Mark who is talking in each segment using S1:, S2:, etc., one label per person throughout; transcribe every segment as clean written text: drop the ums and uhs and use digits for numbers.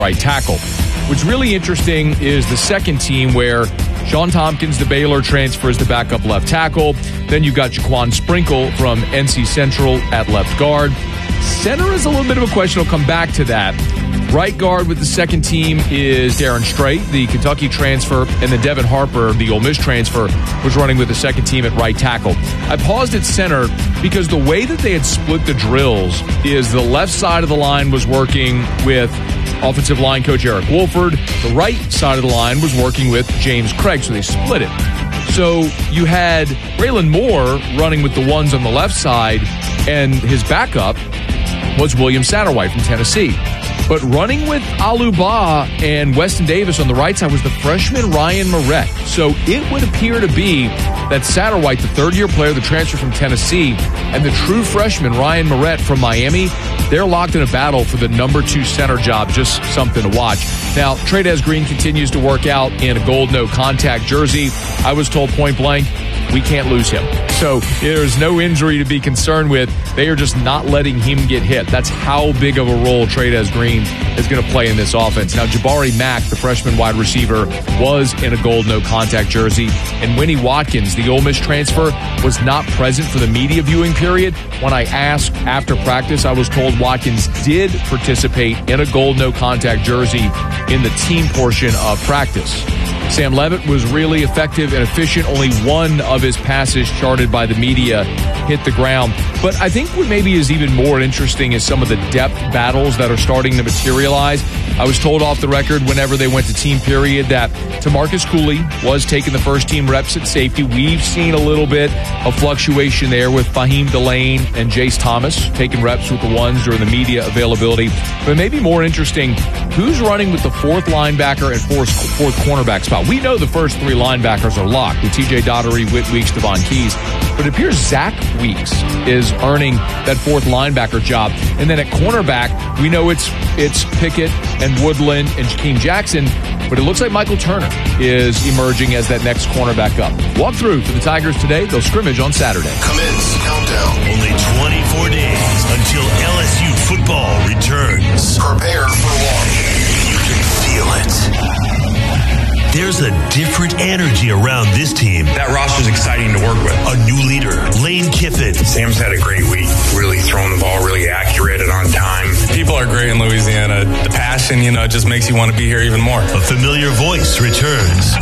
S1: right tackle. What's really interesting is the second team where Sean Tompkins, the Baylor transfer, is the backup left tackle. Then you've got Jaquan Sprinkle from NC Central at left guard. Center is a little bit of a question. I'll come back to that. Right guard with the second team is Darren Strait, the Kentucky transfer, and then Devin Harper, the Ole Miss transfer, was running with the second team at right tackle. I paused at center because the way that they had split the drills is the left side of the line was working with offensive line coach Eric Wolford. The right side of the line was working with James Craig, so they split it. So you had Braylon Moore running with the ones on the left side, and his backup was William Satterwhite from Tennessee. But running with Aluba and Weston Davis on the right side was the freshman Ryan Moret. So it would appear to be that Satterwhite, the third-year player, the transfer from Tennessee, and the true freshman Ryan Moret from Miami, they're locked in a battle for the number 2 center job. Just something to watch. Now, Trey'Dez Green continues to work out in a gold no-contact jersey. I was told point blank, we can't lose him. So there's no injury to be concerned with. They are just not letting him get hit. That's how big of a role Trey'Dez Green is going to play in this offense. Now, Jabari Mack, the freshman wide receiver, was in a gold no-contact jersey. And Winnie Watkins, the Ole Miss transfer, was not present for the media viewing period. When I asked after practice, I was told Watkins did participate in a gold no-contact jersey in the team portion of practice. Sam Levitt was really effective and efficient. Only one of his passes charted by the media hit the ground. But I think what maybe is even more interesting is some of the depth battles that are starting to materialize. I was told off the record whenever they went to team period that Tamarcus Cooley was taking the first team reps at safety. We've seen a little bit of fluctuation there with Fahim Delane and Jace Thomas taking reps with the ones during the media availability. But maybe more interesting, who's running with the fourth linebacker and fourth cornerback spot? We know the first 3 linebackers are locked with TJ Daugherty, Whit Weeks, Devon Keys. But it appears Zach Weeks is earning that fourth linebacker job. And then at cornerback, we know it's Pickett and Woodland and Jakeem Jackson. But it looks like Michael Turner is emerging as that next cornerback up. Walk through for the Tigers today. They'll scrimmage on Saturday.
S2: Commence countdown.
S3: Only 24 days until LSU football returns.
S2: Prepare for launch.
S3: You can feel it. There's a different energy around this team.
S4: That roster's exciting to work with.
S3: A new leader, Lane Kiffin.
S4: Sam's had a great week. Really throwing the ball really accurate and on time.
S5: People are great in Louisiana. The passion, just makes you want to be here even more.
S3: A familiar voice returns.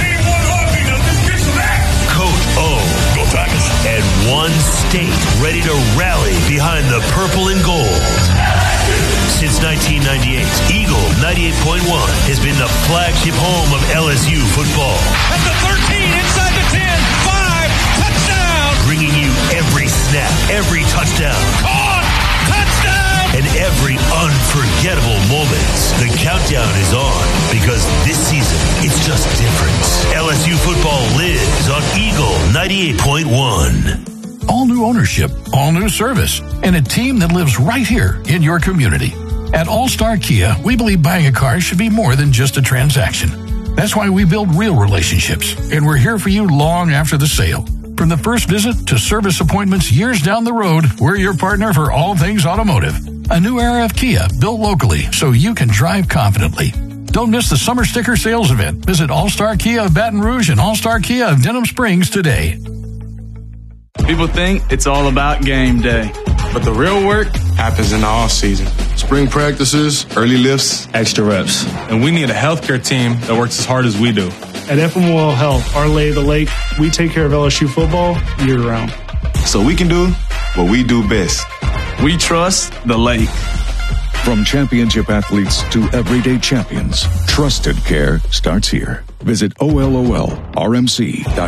S3: Coach O.
S4: Go Tigers.
S3: And one state ready to rally behind the purple and gold. Since 1998, Eagle 98.1 has been the flagship home of LSU football.
S6: At the 13, inside the 10, 5, touchdown!
S3: Bringing you every snap, every touchdown.
S6: Caught! Touchdown!
S3: And every unforgettable moment. The countdown is on because this season, it's just different. LSU football lives on Eagle 98.1.
S7: All new ownership, all new service, and a team that lives right here in your community. At All-Star Kia, we believe buying a car should be more than just a transaction. That's why we build real relationships, and we're here for you long after the sale. From the first visit to service appointments years down the road, we're your partner for all things automotive. A new era of Kia, built locally so you can drive confidently. Don't miss the summer sticker sales event. Visit All-Star Kia of Baton Rouge and All-Star Kia of Denham Springs today.
S5: People think it's all about game day, but the real work happens in the off season.
S8: Spring practices, early lifts,
S5: Extra reps. And we need a healthcare team that works as hard as we do.
S9: At FML Health, our lay of the lake, we take care of LSU football year-round.
S8: so we can do what we do best.
S5: We trust the lake.
S10: From championship athletes to everyday champions, trusted care starts here. Visit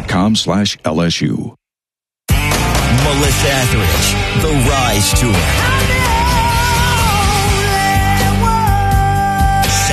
S10: OLOLRMC.com/LSU.
S11: Melissa Etheridge, The Rise Tour.